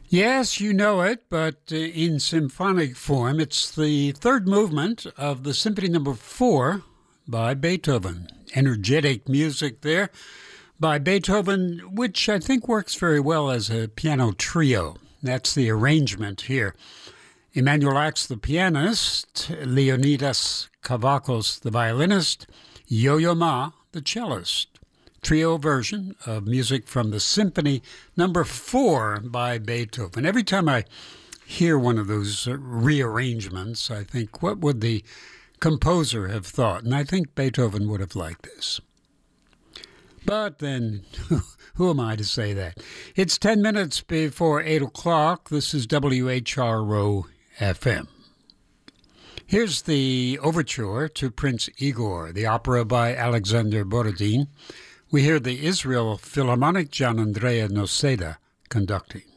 Yes, you know it, but in symphonic form. It's the third movement of the Symphony Number 4 by Beethoven. Energetic music there by Beethoven, which I think works very well as a piano trio. That's the arrangement here. Emanuel Ax, the pianist, Leonidas Kavakos, the violinist, Yo-Yo Ma, the cellist. Trio version of music from the Symphony Number 4 by Beethoven. Every time I hear one of those rearrangements, I think, what would the composer have thought? And I think Beethoven would have liked this. But then, who am I to say that? It's 10 minutes before 8 o'clock. This is WHRO FM. Here's the overture to Prince Igor, the opera by Alexander Borodin. We hear the Israel Philharmonic Gian Andrea Noseda conducting.